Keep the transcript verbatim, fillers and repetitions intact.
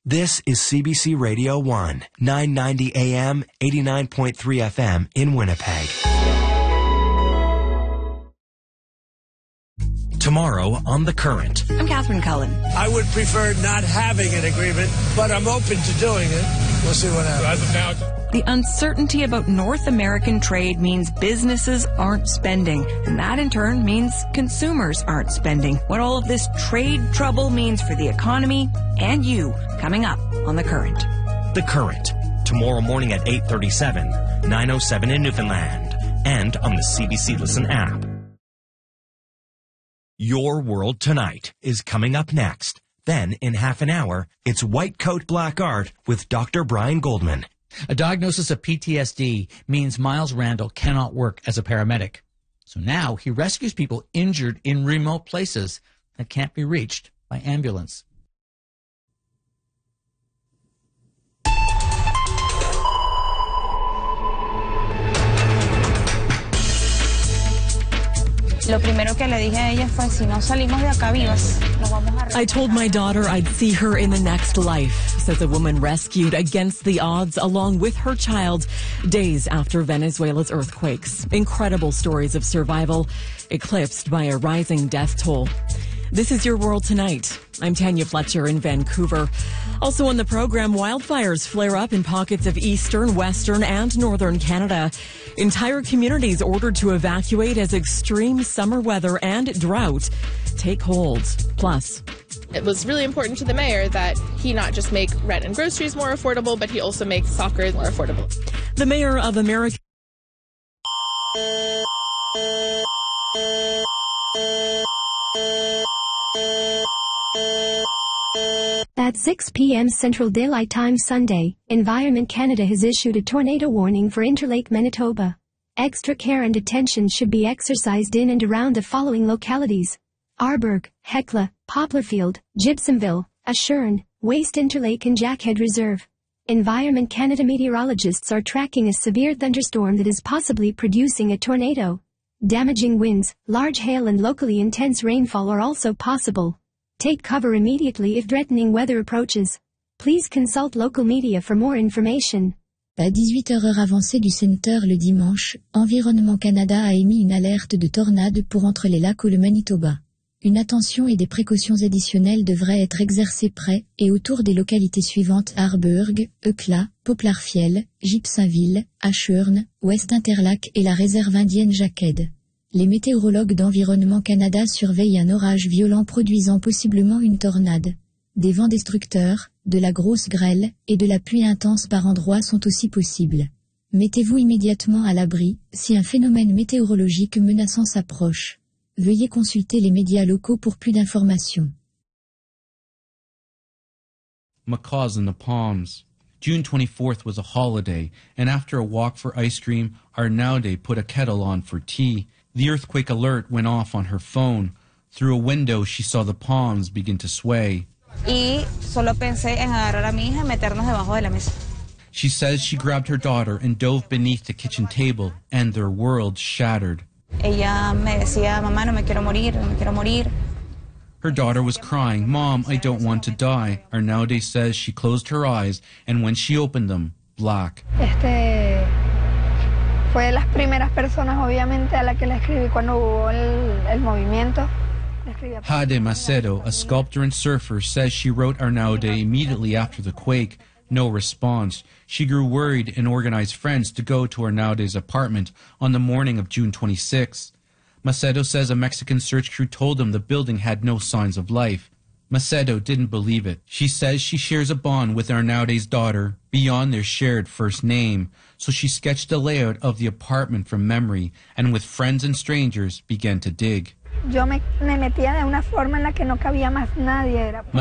This is C B C Radio one, nine ninety A M, eighty-nine point three F M in Winnipeg. Tomorrow on The Current. I'm Catherine Cullen. I would prefer not having an agreement, but I'm open to doing it. We'll see what happens. The uncertainty about North American trade means businesses aren't spending, and that in turn means consumers aren't spending. What all of this trade trouble means for the economy and you, coming up on The Current. The Current, tomorrow morning at eight thirty-seven, nine oh seven in Newfoundland, and on the C B C Listen app. Your World Tonight is coming up next. Then, in half an hour, it's White Coat Black Art with Doctor Brian Goldman. A diagnosis of P T S D means Miles Randall cannot work as a paramedic. So now he rescues people injured in remote places that can't be reached by ambulance. Lo primero que le dije a ella fue, si no salimos de acá vivas, nos vamos a... I told my daughter I'd see her in the next life, says a woman rescued against the odds along with her child days after Venezuela's earthquakes. Incredible stories of survival eclipsed by a rising death toll. This is Your World Tonight. I'm Tanya Fletcher in Vancouver. Also on the program, wildfires flare up in pockets of eastern, western, and northern Canada. Entire communities ordered to evacuate as extreme summer weather and drought take hold. Plus, it was really important to the mayor that he not just make rent and groceries more affordable, but he also make soccer more affordable. The mayor of America... At six p.m. Central Daylight Time Sunday, Environment Canada has issued a tornado warning for Interlake, Manitoba. Extra care and attention should be exercised in and around the following localities: Arborg, Hecla, Poplarfield, Gibsonville, Ashurn, Waste Interlake and Jackhead Reserve. Environment Canada meteorologists are tracking a severe thunderstorm that is possibly producing a tornado. Damaging winds, large hail and locally intense rainfall are also possible. Take cover immediately if threatening weather approaches. Please consult local media for more information. À dix-huit heures heure avancée du Centre le dimanche, Environnement Canada a émis une alerte de tornade pour entre les lacs ou le Manitoba. Une attention et des précautions additionnelles devraient être exercées près et autour des localités suivantes: Arborg, Hecla, Poplarfield, Gibsonville, Ashurn, West Interlac et la réserve indienne Jackhead. Les météorologues d'Environnement Canada surveillent un orage violent produisant possiblement une tornade. Des vents destructeurs, de la grosse grêle et de la pluie intense par endroits sont aussi possibles. Mettez-vous immédiatement à l'abri si un phénomène météorologique menaçant s'approche. Veuillez consulter les médias locaux pour plus d'informations. Macaws in the Palms. June twenty-fourth was a holiday, and after a walk for ice cream, Arnaude put a kettle on for tea. The earthquake alert went off on her phone. Through a window, she saw the palms begin to sway. Y solo pensé en agarrar a mi hija y meternos debajo de la mesa. She says she grabbed her daughter and dove beneath the kitchen table, and their world shattered. Ella me decía, mamá, no me quiero morir, no me quiero morir. Her daughter was crying, Mom, I don't want to die. Arnaude says she closed her eyes, and when she opened them, black. Este fue de las primeras personas, obviamente, a la que le escribí cuando hubo el, el movimiento. Jade Macedo, a sculptor and surfer, says she wrote Arnaude immediately after the quake. No response. She grew worried and organized friends to go to Arnaude's apartment on the morning of June twenty-sixth. Macedo says a Mexican search crew told them the building had no signs of life. Macedo didn't believe it. She says she shares a bond with Arnaude's daughter beyond their shared first name, so she sketched a layout of the apartment from memory and with friends and strangers began to dig. Yo me, me metía de una forma en la que no cabía más nadie. Era...